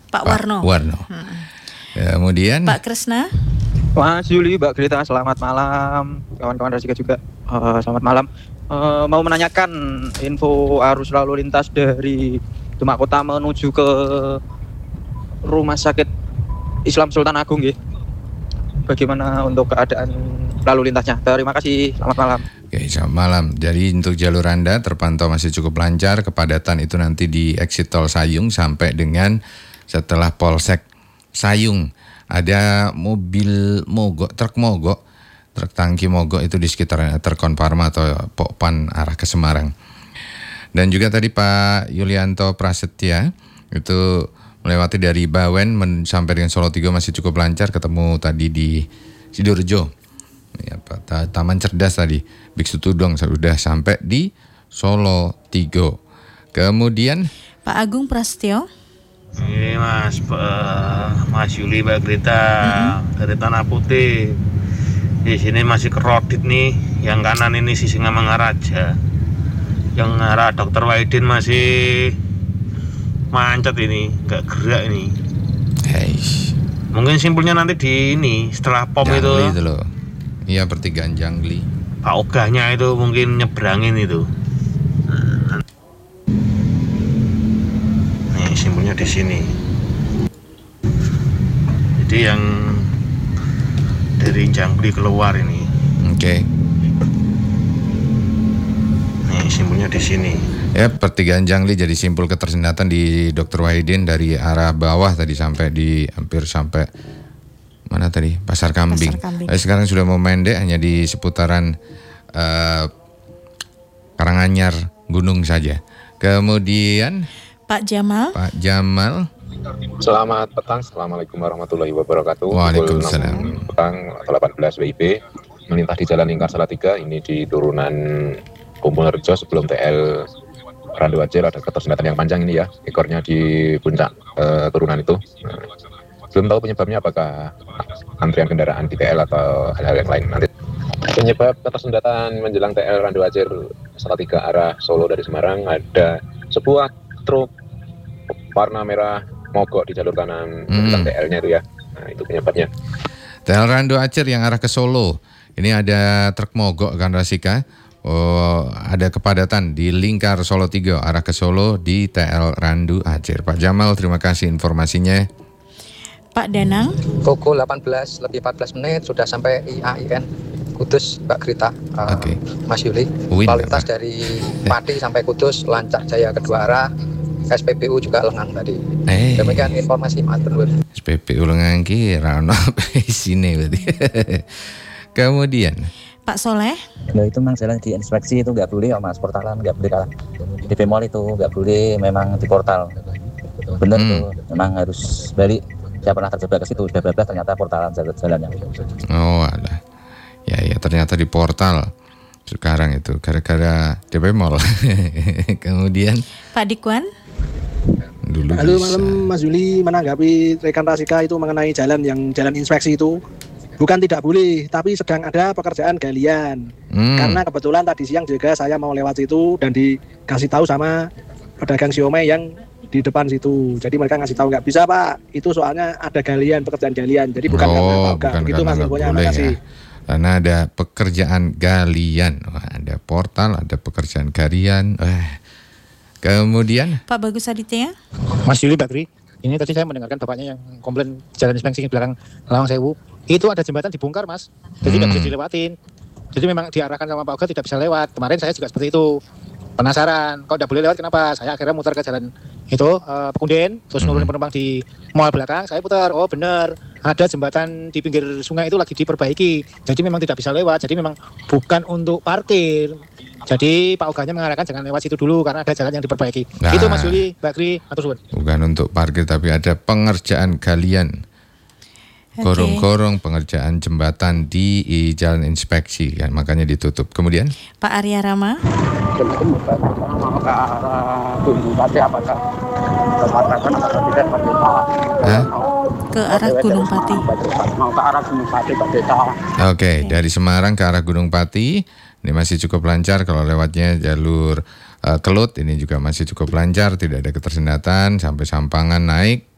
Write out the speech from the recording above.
Pak Warno. Kemudian Pak Krisna. Mas Yuli, Mbak Grita, selamat malam. Kawan-kawan Rasika juga, selamat malam. Mau menanyakan info arus lalu lintas dari Demak Kota menuju ke Rumah Sakit Islam Sultan Agung, ya. Bagaimana untuk keadaan lalu lintasnya? Terima kasih, selamat malam. Oke, selamat malam. Jadi untuk jalur Anda terpantau masih cukup lancar. Kepadatan itu nanti di exit tol Sayung sampai dengan setelah Polsek Sayung. Ada mobil mogok, truk tangki mogok itu di sekitar Terkon Parma atau Pokpan arah ke Semarang. Dan juga tadi Pak Yulianto Prasetya itu melewati dari Bawen sampai dengan Solo 3 masih cukup lancar, ketemu tadi di Sidoarjo. Ya, Taman Cerdas tadi, Biksu Tudong sudah sampai di Solo 3. Kemudian Pak Agung Prasetyo. Ini Mas Yuli, Mbak Grita dari Tanah Putih. Di sini masih kerodit nih. Yang kanan ini sisi Ngamangaraja. Yang arah Dr. Wahidin masih macet ini, nggak gerak ini. Mungkin simpulnya nanti di ini setelah pom Jangli itu loh. Iya, pertigaan Jangli. Pak Ogahnya itu mungkin nyebrangin itu. Nih simpulnya di sini. Jadi yang dari Jangli keluar ini. Oke. Nih simpulnya di sini. Ya, pertigaan Jangli jadi simpul ketersendatan di Dr. Wahidin dari arah bawah tadi sampai di hampir sampai mana tadi? Pasar Kambing. Sekarang sudah mau mendek hanya di seputaran Karanganyar Gunung saja. Kemudian Pak Jamal. Selamat petang, Assalamualaikum warahmatullahi wabarakatuh. Waalaikumsalam. Pukul 6 petang atau 18 WIB melintas di Jalan Lingkar Salatiga, ini di turunan Kumpul Rejo sebelum TL Randu Aceh. Ada ketersendatan yang panjang ini ya, ekornya di puncak turunan itu. Belum tahu penyebabnya, apakah antrian kendaraan di TL atau hal-hal yang lain. Nanti penyebab ketersendatan menjelang TL Randu Aceh Salatiga arah Solo dari Semarang, ada sebuah truk warna merah mogok di jalur kanan belakang TL-nya itu ya. Nah, itu penyebabnya. TL Randu Aceh yang arah ke Solo. Ini ada truk mogok kan Rasika. Ada kepadatan di Lingkar Solo 3 arah ke Solo di TL Randu Aceh. Pak Jamal, terima kasih informasinya. Pak Danang. Pukul 18 lebih 14 menit sudah sampai IAIN Kudus, Mbak Grita. Mas Yuli. Lalu lintas dari Pati sampai Kudus lancar jaya kedua arah. SPBU juga lengang tadi. Demikian informasi Mas Benur. SPBU lengang ki rano sini berarti. Kemudian Pak Soleh. Nah, itu memang jalan di inspeksi itu nggak boleh, Mas, portalan nggak boleh kalah. Di Bemol itu nggak boleh, memang di portal. Benar tuh, memang harus balik. Saya pernah terjebak ke situ, sudah berapa ternyata portalan jalannya. Oh, alah. Ya ternyata di portal. Sekarang itu gara-gara di Bemol. Kemudian Pak Dikwan. Halo malam Mas Yuli, menanggapi rekan Rasika itu mengenai jalan inspeksi itu. Bukan tidak boleh, tapi sedang ada pekerjaan galian. Karena kebetulan tadi siang juga saya mau lewat situ dan dikasih tahu sama pedagang siomay yang di depan situ. Jadi mereka ngasih tahu nggak bisa Pak, itu soalnya ada pekerjaan galian. Jadi bukan karena apa, begitu Mas infonya. Terima kasih. Ya. Karena ada pekerjaan galian. Ada portal, ada pekerjaan galian. Kemudian Pak Bagus Aditya. Mas Yuli, Bakri. Ini tadi saya mendengarkan bapaknya yang komplain jalan inspeksi di belakang Lawang Sewu. Itu ada jembatan dibongkar, Mas. Jadi nggak bisa dilewatin. Jadi memang diarahkan sama Pak Oga tidak bisa lewat. Kemarin saya juga seperti itu. Penasaran, kalau tidak boleh lewat kenapa? Saya akhirnya muter ke jalan itu Pekunden, terus nurunin penumpang di mall belakang. Saya putar, oh benar, ada jembatan di pinggir sungai itu lagi diperbaiki. Jadi memang tidak bisa lewat. Jadi memang bukan untuk parkir. Jadi Pak Oganya mengarahkan jangan lewat situ dulu karena ada jalan yang diperbaiki. Itu Mas Yuli, Bakri, atur suwun. Bukan untuk parkir tapi ada pengerjaan galian. Gorong-gorong pengerjaan jembatan di jalan inspeksi kan, makanya ditutup. Kemudian Pak Arya Rama. Ke arah Gunung Pati. Oke, dari Semarang ke arah Gunung Pati ini masih cukup lancar. Kalau lewatnya jalur Kelut ini juga masih cukup lancar, tidak ada ketersendatan sampai Sampangan naik.